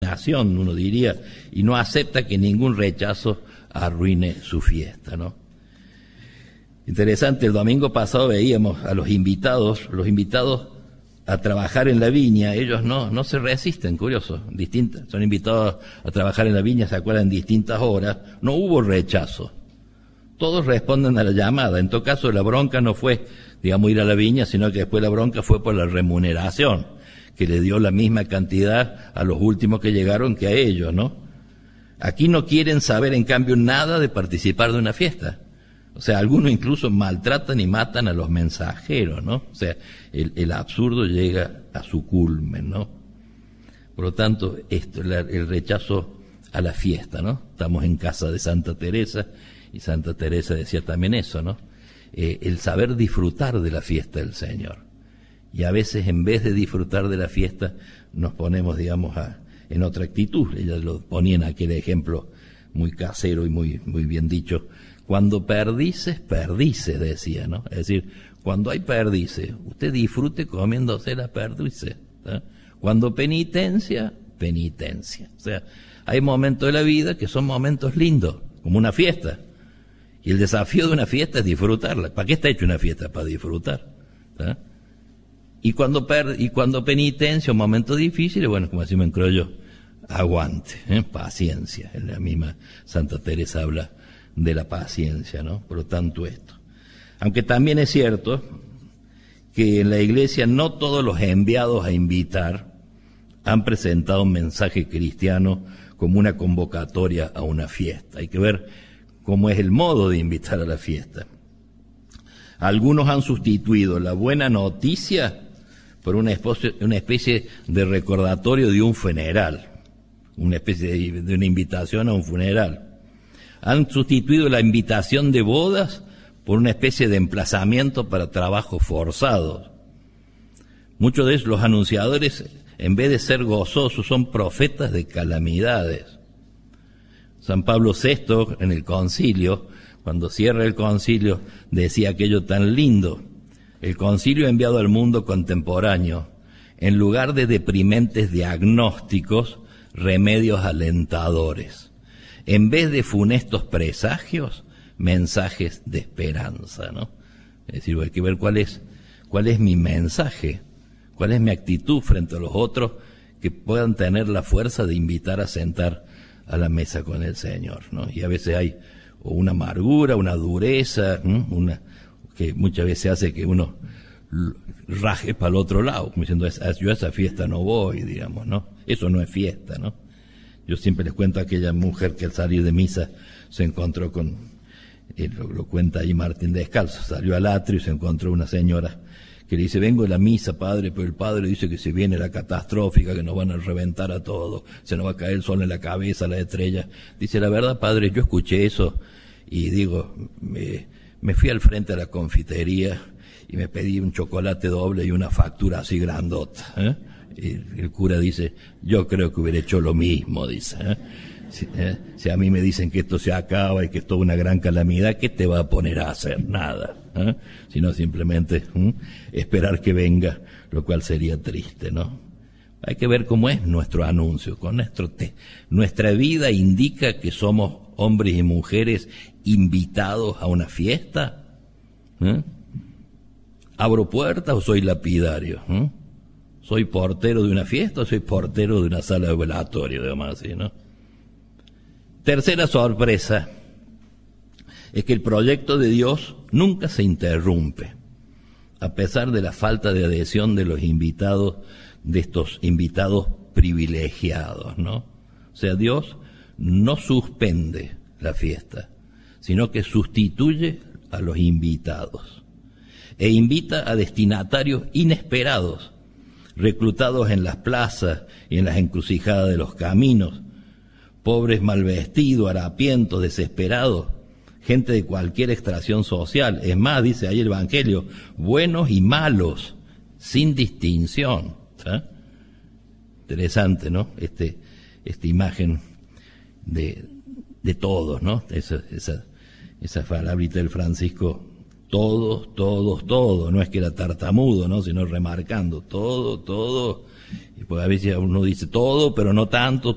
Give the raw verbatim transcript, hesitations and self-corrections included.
resignación, uno diría, y no acepta que ningún rechazo arruine su fiesta, ¿no? Interesante, el domingo pasado veíamos a los invitados, los invitados a trabajar en la viña, ellos no, no se resisten, curioso, distintas, son invitados a trabajar en la viña, se acuerdan, en distintas horas, no hubo rechazo, todos responden a la llamada. En todo caso la bronca no fue, digamos, ir a la viña, sino que después la bronca fue por la remuneración, que le dio la misma cantidad a los últimos que llegaron que a ellos, ¿no? Aquí no quieren saber, en cambio, nada de participar de una fiesta. O sea, algunos incluso maltratan y matan a los mensajeros, ¿no? O sea, el, el absurdo llega a su culmen, ¿no? Por lo tanto, esto, la, el rechazo a la fiesta, ¿no? Estamos en casa de Santa Teresa, y Santa Teresa decía también eso, ¿no? Eh, el saber disfrutar de la fiesta del Señor. Y a veces, en vez de disfrutar de la fiesta, nos ponemos, digamos, a, en otra actitud. Ella lo ponía en aquel ejemplo muy casero y muy, muy bien dicho. Cuando perdices, perdices, decía, ¿no? Es decir, cuando hay perdices, usted disfrute comiéndose la perdices, ¿tá? Cuando penitencia, penitencia. O sea, hay momentos de la vida que son momentos lindos, como una fiesta. Y el desafío de una fiesta es disfrutarla. ¿Para qué está hecha una fiesta? Para disfrutar, ¿tá? Y cuando per y cuando penitencia, un momento difícil, bueno, como así me encrollo, aguante, ¿eh? Paciencia. En la misma Santa Teresa habla de la paciencia, ¿no? Por lo tanto, esto. Aunque también es cierto que en la iglesia no todos los enviados a invitar han presentado un mensaje cristiano como una convocatoria a una fiesta. Hay que ver cómo es el modo de invitar a la fiesta. Algunos han sustituido la buena noticia por una especie, una especie de recordatorio de un funeral, una especie de, de una invitación a un funeral. Han sustituido la invitación de bodas por una especie de emplazamiento para trabajos forzados. Muchos de esos, los anunciadores, en vez de ser gozosos, son profetas de calamidades. San Pablo sexto, en el concilio, cuando cierra el concilio, decía aquello tan lindo: el concilio ha enviado al mundo contemporáneo, en lugar de deprimentes diagnósticos, remedios alentadores. En vez de funestos presagios, mensajes de esperanza, ¿no? Es decir, hay que ver cuál es, cuál es mi mensaje, cuál es mi actitud frente a los otros que puedan tener la fuerza de invitar a sentar a la mesa con el Señor, ¿no? Y a veces hay una amargura, una dureza, ¿no? Una que muchas veces hace que uno raje para el otro lado, como diciendo, yo a esa fiesta no voy, digamos, ¿no? Eso no es fiesta, ¿no? Yo siempre les cuento a aquella mujer que al salir de misa se encontró con, eh, lo, lo cuenta ahí Martín Descalzo, salió al atrio y se encontró una señora que le dice: vengo de la misa, padre, pero el padre dice que se viene la catastrófica, que nos van a reventar a todos, se nos va a caer el sol en la cabeza, la estrella. Dice: la verdad, padre, yo escuché eso y digo, me, me fui al frente a la confitería y me pedí un chocolate doble y una factura así grandota, ¿eh? Y el cura dice: yo creo que hubiera hecho lo mismo, dice, ¿eh? Si, ¿eh? si a mí me dicen que esto se acaba y que es toda una gran calamidad, ¿qué te va a poner a hacer? Nada, ¿eh? Sino simplemente ¿eh? esperar que venga, lo cual sería triste, ¿no? Hay que ver cómo es nuestro anuncio, con nuestro te nuestra vida indica que somos hombres y mujeres invitados a una fiesta, ¿eh? ¿Abro puertas o soy lapidario? ¿eh? ¿Soy portero de una fiesta o soy portero de una sala de velatorio, digamos así, ¿no? Tercera sorpresa es que el proyecto de Dios nunca se interrumpe, a pesar de la falta de adhesión de los invitados, de estos invitados privilegiados, ¿no? O sea, Dios no suspende la fiesta, sino que sustituye a los invitados e invita a destinatarios inesperados, reclutados en las plazas y en las encrucijadas de los caminos, pobres mal vestidos, harapientos, desesperados, gente de cualquier extracción social. Es más, dice ahí el Evangelio, buenos y malos, sin distinción. ¿Sí? Interesante, ¿no? Este, esta imagen de, de todos, ¿no? Esa, esa, esa palabrita del Francisco, todos, todos, todos, no es que era tartamudo, ¿no? Sino remarcando, todo, todo, y pues a veces uno dice todo, pero no tanto,